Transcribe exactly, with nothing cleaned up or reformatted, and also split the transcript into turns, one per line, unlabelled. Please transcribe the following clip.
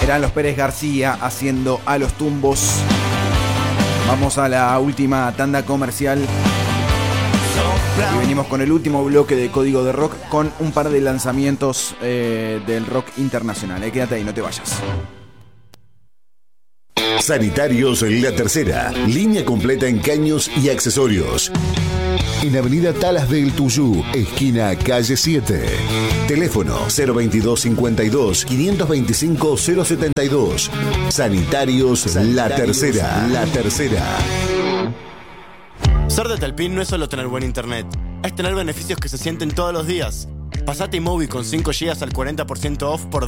Eran los Pérez García haciendo A los Tumbos. Vamos a la última tanda comercial. Y venimos con el último bloque de Código de Rock con un par de lanzamientos eh, del rock internacional. Eh, quédate ahí, no te vayas.
Sanitarios La Tercera. Línea completa en caños y accesorios. En Avenida Talas del Tuyú, esquina calle siete. Teléfono cero veintidós cincuenta y dos, quinientos veinticinco, cero setenta y dos. Sanitarios, Sanitarios La Tercera. La Tercera.
Ser de Talpin no es solo tener buen internet, es tener beneficios que se sienten todos los días. Pasate iMovie con cinco gigas al cuarenta por ciento off por